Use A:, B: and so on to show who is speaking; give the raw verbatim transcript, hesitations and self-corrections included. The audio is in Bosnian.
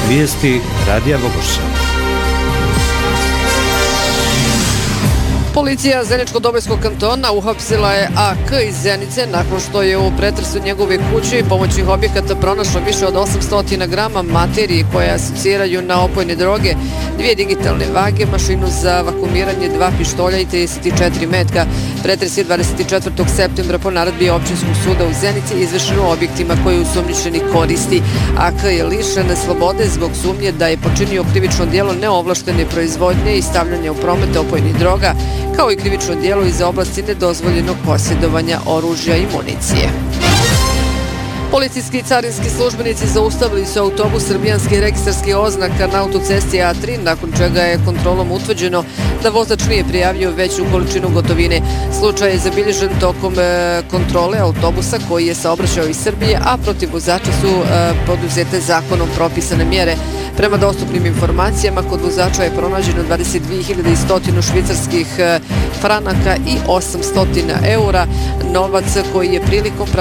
A: Vijesti Radija Bogosša.
B: Policija Zeničko-Dobojskog kantona uhapsila je A K iz Zenice nakon što je u pretresu njegove kuće i pomoćnih objekata pronašlo više od osamsto grama materije koje asociraju na opojne droge, dvije digitalne vage, mašinu za vakumiranje, dva pištolja i trideset četiri metka. Pretres je dvadeset četvrtog septembra po naredbi Općinskog suda u Zenici izvršen u objektima koje osumnjičeni koristi. A K je lišen slobode zbog sumnje da je počinio krivično djelo neovlaštene proizvodnje i stavljanja u promet opojnih droga, kao i krivično djelo iz oblasti nedozvoljenog posjedovanja oružja i municije. Policijski i carinski službenici zaustavili su autobus srbijanskih registarskih oznaka na autocesti A tri, nakon čega je kontrolom utvrđeno da vozač nije prijavio veću količinu gotovine. Slučaj je zabilježen tokom kontrole autobusa koji je saobraćao iz Srbije, a protiv vozača su poduzete zakonom propisane mjere. Prema dostupnim informacijama, kod vozača je pronađeno dvadeset dvije hiljade sto švicarskih franaka i osamsto eura, novac koji je prilikom